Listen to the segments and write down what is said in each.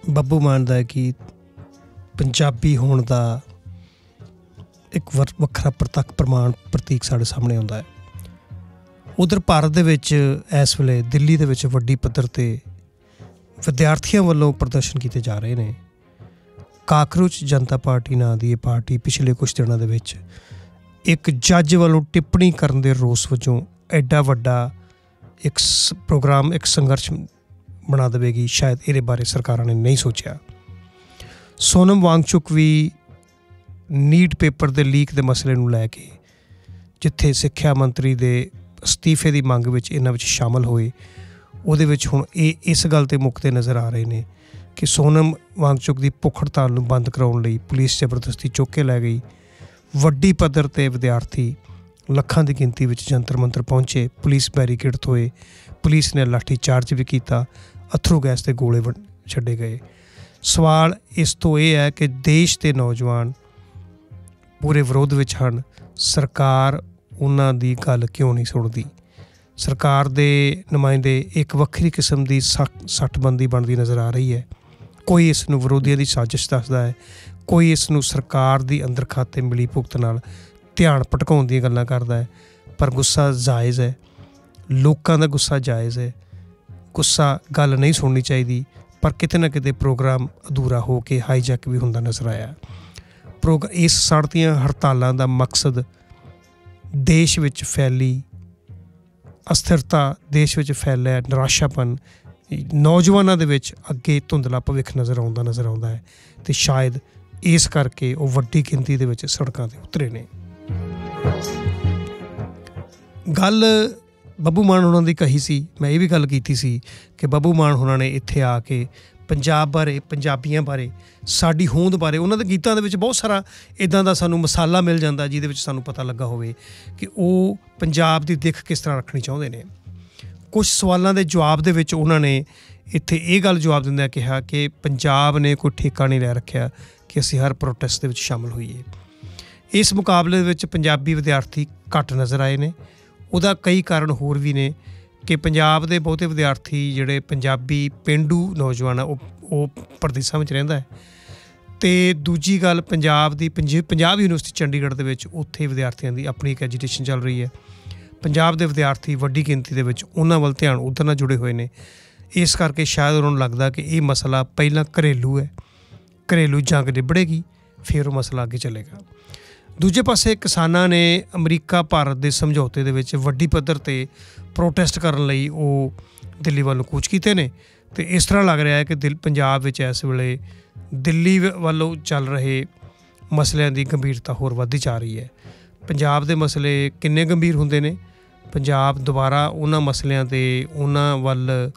ਬੱਬੂ ਮਾਨ ਦਾ ਗੀਤ ਪੰਜਾਬੀ ਹੋਣ ਦਾ ਇੱਕ ਵੱਖਰਾ ਪ੍ਰਤੱਖ ਪ੍ਰਤੀਕ ਸਾਡੇ ਸਾਹਮਣੇ ਆਉਂਦਾ ਹੈ। ਉਧਰ ਭਾਰਤ ਦੇ ਵਿੱਚ ਇਸ ਵੇਲੇ ਦਿੱਲੀ ਦੇ ਵਿੱਚ ਵੱਡੀ ਪੱਧਰ 'ਤੇ ਵਿਦਿਆਰਥੀਆਂ ਵੱਲੋਂ ਪ੍ਰਦਰਸ਼ਨ ਕੀਤੇ ਜਾ ਰਹੇ ਨੇ। ਕਾਕਰੋਚ ਜਨਤਾ ਪਾਰਟੀ ਨਾਂ ਦੀ ਇਹ ਪਾਰਟੀ ਪਿਛਲੇ ਕੁਛ ਦਿਨਾਂ ਦੇ ਵਿੱਚ ਇੱਕ ਜੱਜ ਵੱਲੋਂ ਟਿੱਪਣੀ ਕਰਨ ਦੇ ਰੋਸ ਵਜੋਂ ਐਡਾ ਵੱਡਾ ਇੱਕ ਪ੍ਰੋਗਰਾਮ, ਇੱਕ ਸੰਘਰਸ਼ ਬਣਾ ਦੇਵੇਗੀ। ਸ਼ਾਇਦ ਇਹਦੇ ਬਾਰੇ ਸਰਕਾਰਾਂ ਨੇ ਨਹੀਂ ਸੋਚਿਆ। ਸੋਨਮ ਵਾਂਗਚੁਕ ਵੀ ਨੀਟ ਪੇਪਰ ਦੇ ਲੀਕ ਦੇ ਮਸਲੇ ਨੂੰ ਲੈ ਕੇ, ਜਿੱਥੇ ਸਿੱਖਿਆ ਮੰਤਰੀ ਦੇ ਅਸਤੀਫੇ ਦੀ ਮੰਗ ਵਿੱਚ ਇਹਨਾਂ ਵਿੱਚ ਸ਼ਾਮਲ ਹੋਏ, ਉਹਦੇ ਵਿੱਚ ਹੁਣ ਇਹ ਇਸ ਗੱਲ 'ਤੇ ਮੁੱਕਦੇ ਨਜ਼ਰ ਆ ਰਹੇ ਨੇ ਕਿ ਸੋਨਮ ਵਾਂਗਚੁਕ ਦੀ ਭੁੱਖ ਹੜਤਾਲ ਨੂੰ ਬੰਦ ਕਰਾਉਣ ਲਈ ਪੁਲਿਸ ਜ਼ਬਰਦਸਤੀ ਚੁੱਕ ਕੇ ਲੈ ਗਈ। ਵੱਡੀ ਪੱਧਰ 'ਤੇ ਵਿਦਿਆਰਥੀ ਲੱਖਾਂ ਦੀ ਗਿਣਤੀ ਵਿੱਚ ਜੰਤਰ ਮੰਤਰ ਪਹੁੰਚੇ, ਪੁਲਿਸ ਬੈਰੀਕੇਡ ਹੋਏ, ਪੁਲਿਸ ਨੇ ਲਾਠੀ ਚਾਰਜ ਵੀ ਕੀਤਾ, ਅਥਰੂ ਗੈਸ ਦੇ ਗੋਲੇ ਛੱਡੇ ਗਏ। ਸਵਾਲ ਇਸ ਤੋਂ ਇਹ ਹੈ ਕਿ ਦੇਸ਼ ਦੇ ਨੌਜਵਾਨ ਪੂਰੇ ਵਿਰੋਧ ਵਿੱਚ ਹਨ। ਸਰਕਾਰ ਉਹਨਾਂ ਦੀ ਗੱਲ ਕਿਉਂ ਨਹੀਂ ਸੁਣਦੀ? ਸਰਕਾਰ ਦੇ ਨੁਮਾਇੰਦੇ ਇੱਕ ਵੱਖਰੀ ਕਿਸਮ ਦੀ ਸੱਟਬੰਦੀ ਬਣਦੀ ਨਜ਼ਰ ਆ ਰਹੀ ਹੈ। ਕੋਈ ਇਸ ਨੂੰ ਵਿਰੋਧੀਆਂ ਦੀ ਸਾਜ਼ਿਸ਼ ਦੱਸਦਾ ਹੈ, ਕੋਈ ਇਸ ਨੂੰ ਸਰਕਾਰ ਦੀ ਅੰਦਰ ਖਾਤੇ ਮਿਲੀ ਭੁਗਤ ਨਾਲ ਧਿਆਨ ਭਟਕਾਉਣ ਦੀਆਂ ਗੱਲਾਂ ਕਰਦਾ ਹੈ। ਪਰ ਗੁੱਸਾ ਜਾਇਜ਼ ਹੈ, ਲੋਕਾਂ ਦਾ ਗੁੱਸਾ ਜਾਇਜ਼ ਹੈ। ਗੁੱਸਾ ਗੱਲ ਨਹੀਂ ਸੁਣਨੀ ਚਾਹੀਦੀ, ਪਰ ਕਿਤੇ ਨਾ ਕਿਤੇ ਪ੍ਰੋਗਰਾਮ ਅਧੂਰਾ ਹੋ ਕੇ ਹਾਈਜੈਕ ਵੀ ਹੁੰਦਾ ਨਜ਼ਰ ਆਇਆ। ਇਸ ਸੜਦੀਆਂ ਹੜਤਾਲਾਂ ਦਾ ਮਕਸਦ ਦੇਸ਼ ਵਿੱਚ ਫੈਲੀ ਅਸਥਿਰਤਾ, ਦੇਸ਼ ਵਿੱਚ ਫੈਲਿਆ ਨਿਰਾਸ਼ਾਪਨ, ਨੌਜਵਾਨਾਂ ਦੇ ਵਿੱਚ ਅੱਗੇ ਧੁੰਦਲਾ ਭਵਿੱਖ ਨਜ਼ਰ ਆਉਂਦਾ ਹੈ ਅਤੇ ਸ਼ਾਇਦ ਇਸ ਕਰਕੇ ਉਹ ਵੱਡੀ ਗਿਣਤੀ ਦੇ ਵਿੱਚ ਸੜਕਾਂ 'ਤੇ ਉਤਰੇ ਨੇ। ਗੱਲ ਬੱਬੂ ਮਾਨ ਹੋਰਾਂ ਦੀ ਕਹੀ ਸੀ, ਮੈਂ ਇਹ ਵੀ ਗੱਲ ਕੀਤੀ ਸੀ ਕਿ ਬੱਬੂ ਮਾਨ ਹੋਰਾਂ ਨੇ ਇੱਥੇ ਆ ਕੇ ਪੰਜਾਬ ਬਾਰੇ, ਪੰਜਾਬੀਆਂ ਬਾਰੇ, ਸਾਡੀ ਹੋਂਦ ਬਾਰੇ, ਉਹਨਾਂ ਦੇ ਗੀਤਾਂ ਦੇ ਵਿੱਚ ਬਹੁਤ ਸਾਰਾ ਇੱਦਾਂ ਦਾ ਸਾਨੂੰ ਮਸਾਲਾ ਮਿਲ ਜਾਂਦਾ ਜਿਹਦੇ ਵਿੱਚ ਸਾਨੂੰ ਪਤਾ ਲੱਗਾ ਹੋਵੇ ਕਿ ਉਹ ਪੰਜਾਬ ਦੀ ਦਿੱਖ ਕਿਸ ਤਰ੍ਹਾਂ ਰੱਖਣੀ ਚਾਹੁੰਦੇ ਨੇ। ਕੁਛ ਸਵਾਲਾਂ ਦੇ ਜਵਾਬ ਦੇ ਵਿੱਚ ਉਹਨਾਂ ਨੇ ਇੱਥੇ ਇਹ ਗੱਲ ਜਵਾਬ ਦਿੰਦਿਆਂ ਕਿਹਾ ਕਿ ਪੰਜਾਬ ਨੇ ਕੋਈ ਠੇਕਾ ਨਹੀਂ ਲੈ ਰੱਖਿਆ ਕਿ ਅਸੀਂ ਹਰ ਪ੍ਰੋਟੈਸਟ ਦੇ ਵਿੱਚ ਸ਼ਾਮਲ ਹੋਈਏ। ਇਸ ਮੁਕਾਬਲੇ ਦੇ ਵਿੱਚ ਪੰਜਾਬੀ ਵਿਦਿਆਰਥੀ ਘੱਟ ਨਜ਼ਰ ਆਏ ਨੇ। ਉਹਦਾ ਕਈ ਕਾਰਨ ਹੋਰ ਵੀ ਨੇ ਕਿ ਪੰਜਾਬ ਦੇ ਬਹੁਤੇ ਵਿਦਿਆਰਥੀ ਜਿਹੜੇ ਪੰਜਾਬੀ ਪੇਂਡੂ ਨੌਜਵਾਨ ਆ, ਉਹ ਪ੍ਰਦੇਸ਼ਾਂ ਵਿੱਚ ਰਹਿੰਦਾ ਹੈ। ਅਤੇ ਦੂਜੀ ਗੱਲ, ਪੰਜਾਬ ਯੂਨੀਵਰਸਿਟੀ ਚੰਡੀਗੜ੍ਹ ਦੇ ਵਿੱਚ ਉੱਥੇ ਵਿਦਿਆਰਥੀਆਂ ਦੀ ਆਪਣੀ ਇੱਕ ਐਜੂਕੇਸ਼ਨ ਚੱਲ ਰਹੀ ਹੈ। ਪੰਜਾਬ ਦੇ ਵਿਦਿਆਰਥੀ ਵੱਡੀ ਗਿਣਤੀ ਦੇ ਵਿੱਚ ਉਹਨਾਂ ਵੱਲ ਧਿਆਨ ਉੱਧਰ ਨਾਲ ਜੁੜੇ ਹੋਏ ਨੇ। ਇਸ ਕਰਕੇ ਸ਼ਾਇਦ ਉਹਨਾਂ ਨੂੰ ਲੱਗਦਾ ਕਿ ਇਹ ਮਸਲਾ ਪਹਿਲਾਂ ਘਰੇਲੂ ਹੈ, ਘਰੇਲੂ ਜੰਗ ਨਿਬੜੇਗੀ, ਫਿਰ ਉਹ ਮਸਲਾ ਅੱਗੇ ਚੱਲੇਗਾ। ਦੂਜੇ ਪਾਸੇ ਕਿਸਾਨਾਂ ਨੇ ਅਮਰੀਕਾ ਭਾਰਤ ਦੇ ਸਮਝੌਤੇ ਦੇ ਵਿੱਚ ਵੱਡੀ ਪੱਧਰ 'ਤੇ ਪ੍ਰੋਟੈਸਟ ਕਰਨ ਲਈ ਉਹ ਦਿੱਲੀ ਵੱਲ ਨੂੰ ਕੂਚ ਕੀਤੇ ਨੇ। ਅਤੇ ਇਸ ਤਰ੍ਹਾਂ ਲੱਗ ਰਿਹਾ ਹੈ ਕਿ ਪੰਜਾਬ ਵਿੱਚ ਇਸ ਵੇਲੇ ਦਿੱਲੀ ਵੱਲੋਂ ਚੱਲ ਰਹੇ ਮਸਲਿਆਂ ਦੀ ਗੰਭੀਰਤਾ ਹੋਰ ਵੱਧਦੀ ਜਾ ਰਹੀ ਹੈ। ਪੰਜਾਬ ਦੇ ਮਸਲੇ ਕਿੰਨੇ ਗੰਭੀਰ ਹੁੰਦੇ ਨੇ? ਪੰਜਾਬ ਦੁਬਾਰਾ ਉਹਨਾਂ ਮਸਲਿਆਂ 'ਤੇ ਉਹਨਾਂ ਵੱਲ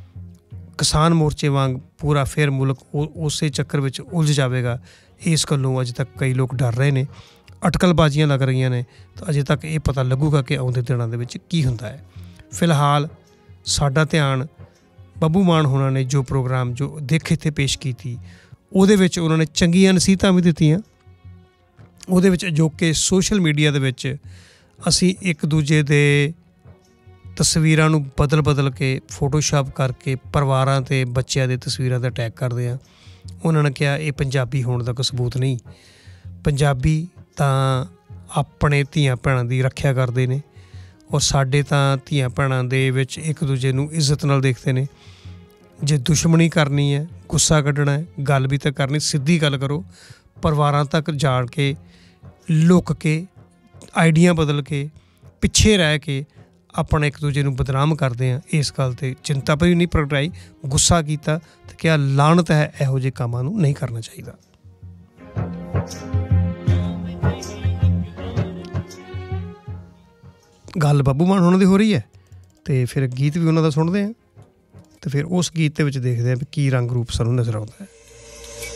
ਕਿਸਾਨ ਮੋਰਚੇ ਵਾਂਗ ਪੂਰਾ ਫਿਰ ਮੁਲਕ ਉਸੇ ਚੱਕਰ ਵਿੱਚ ਉਲਝ ਜਾਵੇਗਾ, ਇਸ ਗੱਲੋਂ ਅਜੇ ਤੱਕ ਕਈ ਲੋਕ ਡਰ ਰਹੇ ਨੇ। ਅਟਕਲਬਾਜ਼ੀਆਂ ਲੱਗ ਰਹੀਆਂ ਨੇ, ਤਾਂ ਅਜੇ ਤੱਕ ਇਹ ਪਤਾ ਲੱਗੂਗਾ ਕਿ ਆਉਂਦੇ ਦਿਨਾਂ ਦੇ ਵਿੱਚ ਕੀ ਹੁੰਦਾ ਹੈ। ਫਿਲਹਾਲ ਸਾਡਾ ਧਿਆਨ ਬੱਬੂ ਮਾਨ ਹੋਰਾਂ ਨੇ ਜੋ ਪ੍ਰੋਗਰਾਮ, ਜੋ ਦਿੱਖ ਇੱਥੇ ਪੇਸ਼ ਕੀਤੀ, ਉਹਦੇ ਵਿੱਚ ਉਹਨਾਂ ਨੇ ਚੰਗੀਆਂ ਨਸੀਹਤਾਂ ਵੀ ਦਿੱਤੀਆਂ। ਉਹਦੇ ਵਿੱਚ ਜੋ ਕਿ ਸੋਸ਼ਲ ਮੀਡੀਆ ਦੇ ਵਿੱਚ ਅਸੀਂ ਇੱਕ ਦੂਜੇ ਦੇ ਤਸਵੀਰਾਂ ਨੂੰ ਬਦਲ ਕੇ, ਫੋਟੋਸ਼ਾਪ ਕਰਕੇ ਪਰਿਵਾਰਾਂ ਅਤੇ ਬੱਚਿਆਂ ਦੇ ਤਸਵੀਰਾਂ 'ਤੇ ਅਟੈਕ ਕਰਦੇ ਹਾਂ। ਉਹਨਾਂ ਨੇ ਕਿਹਾ ਇਹ ਪੰਜਾਬੀ ਹੋਣ ਦਾ ਕੋਈ ਸਬੂਤ ਨਹੀਂ। ਪੰਜਾਬੀ ਤਾਂ ਆਪਣੇ ਧੀਆਂ ਭੈਣਾਂ ਦੀ ਰੱਖਿਆ ਕਰਦੇ ਨੇ, ਔਰ ਸਾਡੇ ਤਾਂ ਧੀਆਂ ਭੈਣਾਂ ਦੇ ਵਿੱਚ ਇੱਕ ਦੂਜੇ ਨੂੰ ਇੱਜ਼ਤ ਨਾਲ ਦੇਖਦੇ ਨੇ। ਜੇ ਦੁਸ਼ਮਣੀ ਕਰਨੀ ਹੈ, ਗੁੱਸਾ ਕੱਢਣਾ ਹੈ, ਗੱਲ ਵੀ ਤਾਂ ਕਰਨੀ, ਸਿੱਧੀ ਗੱਲ ਕਰੋ। ਪਰਿਵਾਰਾਂ ਤੱਕ ਜਾਣ ਕੇ, ਲੁੱਕ ਕੇ, ਆਈਡੀਆਂ ਬਦਲ ਕੇ, ਪਿੱਛੇ ਰਹਿ ਕੇ ਆਪਣਾ ਇੱਕ ਦੂਜੇ ਨੂੰ ਬਦਨਾਮ ਕਰਦੇ ਹਾਂ। ਇਸ ਗੱਲ ਤੇ ਚਿੰਤਾ ਵੀ ਨਹੀਂ ਪ੍ਰਗਟਾਈ, ਗੁੱਸਾ ਕੀਤਾ ਅਤੇ ਕਿਹਾ ਲਾਹਨਤ ਹੈ, ਇਹੋ ਜਿਹੇ ਕੰਮਾਂ ਨੂੰ ਨਹੀਂ ਕਰਨਾ ਚਾਹੀਦਾ। ਗੱਲ ਬੱਬੂ ਮਾਨ ਹੋਰਾਂ ਦੀ ਹੋ ਰਹੀ ਹੈ ਅਤੇ ਫਿਰ ਗੀਤ ਵੀ ਉਹਨਾਂ ਦਾ ਸੁਣਦੇ ਹਾਂ ਅਤੇ ਫਿਰ ਉਸ ਗੀਤ ਦੇ ਵਿੱਚ ਦੇਖਦੇ ਹਾਂ ਵੀ ਕੀ ਰੰਗ ਰੂਪ ਸਾਨੂੰ ਨਜ਼ਰ ਆਉਂਦਾ ਹੈ।